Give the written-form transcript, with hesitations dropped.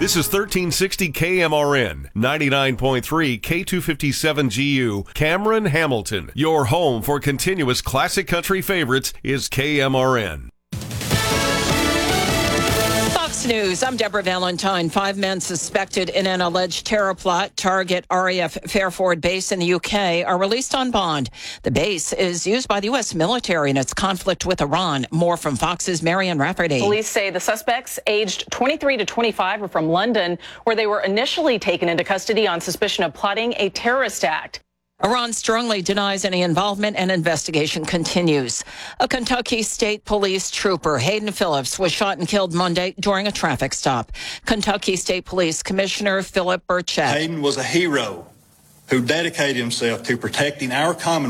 This is 1360 KMRN, 99.3 K257GU, Cameron, Hamilton. Your home for continuous classic country favorites is KMRN. Fox News, I'm Deborah Valentine. 5 men suspected in an alleged terror plot target RAF Fairford Base in the UK are released on bond. The base is used by the U.S. military in its conflict with Iran. More from Fox's Marian Rafferty. Police say the suspects, aged 23 to 25, are from London, where they were initially taken into custody on suspicion of plotting a terrorist act. Iran strongly denies any involvement and investigation continues. A Kentucky State Police trooper, Hayden Phillips, was shot and killed Monday during a traffic stop. Kentucky State Police Commissioner Philip Burchett. Hayden was a hero who dedicated himself to protecting our common